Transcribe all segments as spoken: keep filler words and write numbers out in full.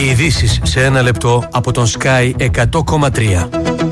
ειδήσεις σε ένα λεπτό από τον Sky εκατό κόμμα τρία.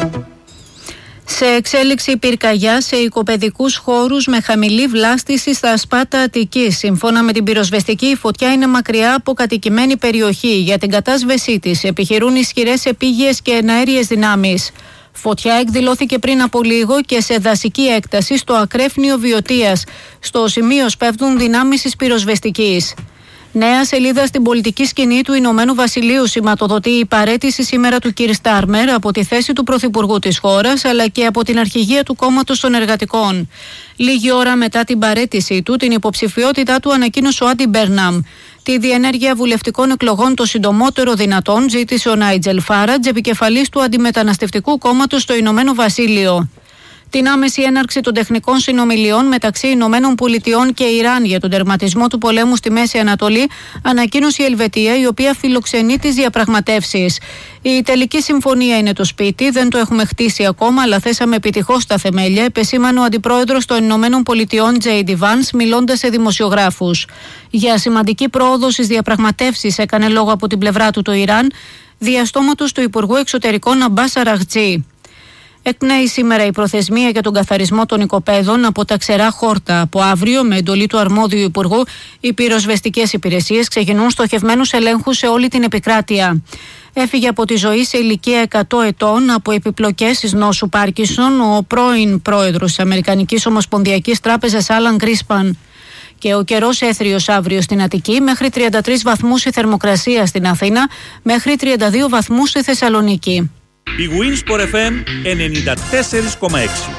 Σε εξέλιξη πυρκαγιά σε οικοπαιδικούς χώρους με χαμηλή βλάστηση στα Σπάτα Αττικής. Σύμφωνα με την πυροσβεστική, η φωτιά είναι μακριά από κατοικημένη περιοχή. Για την κατάσβεσή της επιχειρούν ισχυρές επίγειες και εναέριες δυνάμεις. Φωτιά εκδηλώθηκε πριν από λίγο και σε δασική έκταση στο ακρέφνιο Βιωτίας. Στο σημείο σπέβδουν δυνάμεις της πυροσβεστικής. Νέα σελίδα στην πολιτική σκηνή του Ηνωμένου Βασιλείου σηματοδοτεί η παραίτηση σήμερα του κ. Στάρμερ από τη θέση του Πρωθυπουργού της χώρας αλλά και από την αρχηγία του Κόμματος των Εργατικών. Λίγη ώρα μετά την παραίτησή του, την υποψηφιότητά του ανακοίνωσε ο Άντι Μπέρναμ. Τη διενέργεια βουλευτικών εκλογών το συντομότερο δυνατόν ζήτησε ο Νάιτζελ Φάρατζ, επικεφαλής του Αντιμεταναστευτικού Κόμματος στο Ηνωμένο Βασίλειο. Την άμεση έναρξη των τεχνικών συνομιλιών μεταξύ Ηνωμένων Πολιτειών και Ιράν για τον τερματισμό του πολέμου στη Μέση Ανατολή ανακοίνωσε η Ελβετία, η οποία φιλοξενεί τις διαπραγματεύσεις. Η τελική συμφωνία είναι το σπίτι, δεν το έχουμε χτίσει ακόμα, αλλά θέσαμε επιτυχώς τα θεμέλια, επεσήμανε ο αντιπρόεδρος των Ηνωμένων Πολιτειών Τζέι Ντι Βάνς, μιλώντας σε δημοσιογράφους. Για σημαντική πρόοδο στις διαπραγματεύσεις έκανε λόγο από την πλευρά του το Ιράν, διαστόματος του Υπουργού Εξωτερικών Αμπάς Αραχτζή. Εκπνέει σήμερα η προθεσμία για τον καθαρισμό των οικοπαίδων από τα ξερά χόρτα. Από αύριο, με εντολή του αρμόδιου υπουργού, οι πυροσβεστικές υπηρεσίες ξεκινούν στοχευμένους ελέγχους σε όλη την επικράτεια. Έφυγε από τη ζωή σε ηλικία εκατό ετών από επιπλοκές της νόσου Πάρκινσον ο πρώην πρόεδρος της Αμερικανικής Ομοσπονδιακής Τράπεζας Άλαν Γκρίσπαν. Και ο καιρός έθριος αύριο στην Αττική, μέχρι τριάντα τρεις βαθμούς η θερμοκρασία στην Αθήνα, μέχρι τριάντα δύο βαθμούς στη Θεσσαλονίκη. Η Winsport εφ εμ ενενήντα τέσσερα κόμμα έξι.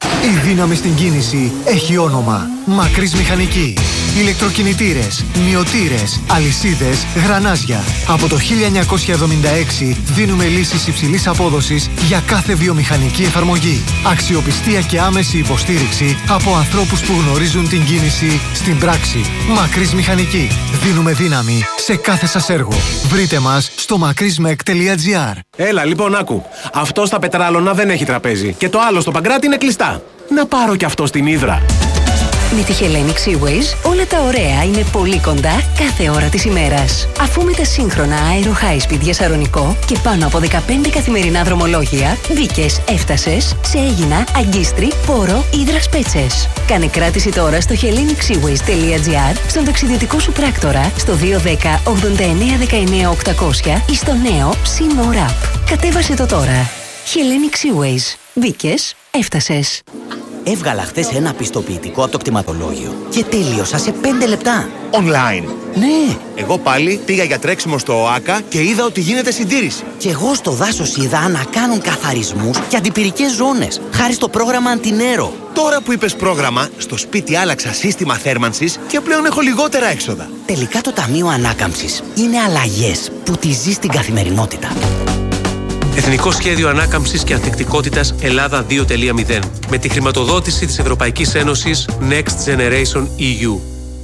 Η δύναμη στην κίνηση έχει όνομα. Μακρύς Μηχανική. Ηλεκτροκινητήρες, μυωτήρες, αλυσίδες, γρανάζια. Από το χίλια εννιακόσια εβδομήντα έξι δίνουμε λύσεις υψηλής απόδοσης για κάθε βιομηχανική εφαρμογή. Αξιοπιστία και άμεση υποστήριξη από ανθρώπους που γνωρίζουν την κίνηση στην πράξη. Μακρύς Μηχανική. Δίνουμε δύναμη σε κάθε σας έργο. Βρείτε μας στο μακρύσμεκ τελεία τζι άρ. Έλα, λοιπόν, άκου. Αυτό στα Πετράλωνα δεν έχει τραπέζι. Και το άλλο στο Παγκράτη είναι κλειστά. Να πάρω κι αυτό στην Ύδρα. Με τη Hellenic Seaways όλα τα ωραία είναι πολύ κοντά κάθε ώρα της ημέρας. Αφού με τα σύγχρονα Aero High Speed για Σαρονικό και πάνω από δεκαπέντε καθημερινά δρομολόγια, μπήκες, έφτασες σε Αίγινα, Αγκίστρι, Πόρο, Ύδρας Πέτσες. Κάνε κράτηση τώρα στο hellenic seaways τελεία τζι άρ, στον ταξιδιωτικό σου πράκτορα, στο δύο ένα μηδέν ογδόντα εννέα δεκαεννέα οκτακόσια ή στο νέο SeaMore App. Κατέβασε το τώρα. Hellenic Seaways. Μπήκες, έφτασες. Έβγαλα χθες ένα πιστοποιητικό από το κτηματολόγιο και τέλειωσα σε πέντε λεπτά. Online. Ναι. Εγώ πάλι πήγα για τρέξιμο στο ΟΑΚΑ και είδα ότι γίνεται συντήρηση. Και εγώ στο δάσος είδα να κάνουν καθαρισμούς και αντιπυρικές ζώνες, χάρη στο πρόγραμμα Αντινέρο. Τώρα που είπες πρόγραμμα, στο σπίτι άλλαξα σύστημα θέρμανσης και πλέον έχω λιγότερα έξοδα. Τελικά το Ταμείο Ανάκαμψης είναι αλλαγές που τη ζεις στην καθημερινότητα. Εθνικό Σχέδιο Ανάκαμψης και Ανθεκτικότητας Ελλάδα δύο κόμμα μηδέν. Με τη χρηματοδότηση της Ευρωπαϊκής Ένωσης Next Generation ι γιου.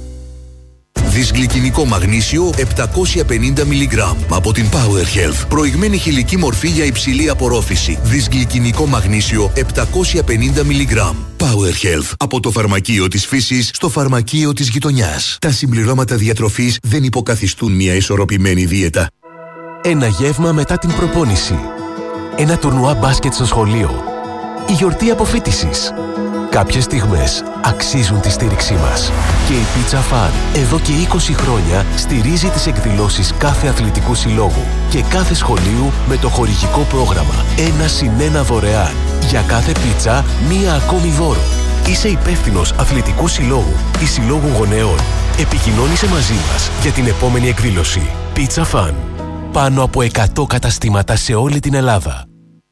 Δυσγλυκινικό μαγνήσιο επτακόσια πενήντα μιλιγκράμμ από την Power Health. Προηγμένη χηλική μορφή για υψηλή απορρόφηση. Δυσγλυκινικό μαγνήσιο επτακόσια πενήντα μιλιγκράμμ. Power Health. Από το φαρμακείο της φύσης στο φαρμακείο της γειτονιάς. Τα συμπληρώματα διατροφής δεν υποκαθιστούν μια ισορροπημένη δίαιτα. Ένα γεύμα μετά την προπόνηση. Ένα τουρνουά μπάσκετ στο σχολείο. Η γιορτή αποφοίτησης. Κάποιες στιγμές αξίζουν τη στήριξή μας. Και η Pizza Fun εδώ και είκοσι χρόνια στηρίζει τις εκδηλώσεις κάθε αθλητικού συλλόγου και κάθε σχολείου με το χορηγικό πρόγραμμα ένα συν ένα δωρεάν. Για κάθε πίτσα μία ακόμη δώρο. Είσαι υπεύθυνος αθλητικού συλλόγου ή συλλόγου γονέων. Επικοινώνησε μαζί μας για την επόμενη εκδήλωση. Pizza Fun. Πάνω από εκατό καταστήματα σε όλη την Ελλάδα.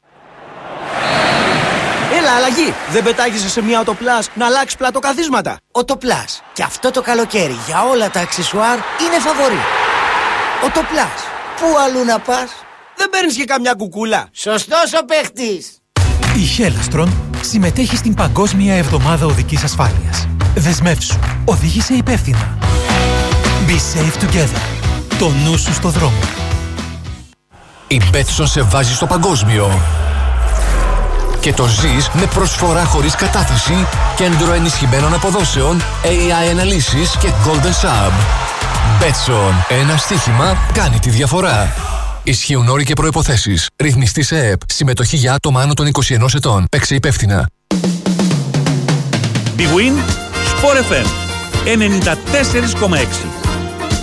Έλα, αλλαγή! Δεν πετάγεσαι σε μια Οτοπλάς να αλλάξει πλατοκαθίσματα. Οτοπλάς. Και αυτό το καλοκαίρι για όλα τα αξεσουάρ είναι φαβορί. Οτοπλάς. Πού αλλού να πας? Δεν παίρνεις και καμιά κουκούλα. Σωστός ο παίχτης. Η Hellastron συμμετέχει στην Παγκόσμια Εβδομάδα Οδικής Ασφάλειας. Δεσμεύσου. Οδήγησε υπεύθυνα. Be safe together. Το νου σου στο δρόμο. Η Betson σε βάζει στο παγκόσμιο. Και το ζεις με προσφορά χωρίς κατάθεση, κέντρο ενισχυμένων αποδόσεων, έι άι αναλύσεις και Golden Sub. Μπέτσον. Ένα στοίχημα κάνει τη διαφορά. Ισχύουν όροι και προϋποθέσεις. Ρυθμιστή σε ΕΕΠ. Συμμετοχή για άτομα άνω των είκοσι ενός ετών. Παίξε υπεύθυνα. Big Win, Sport εφ εμ ενενήντα τέσσερα κόμμα έξι.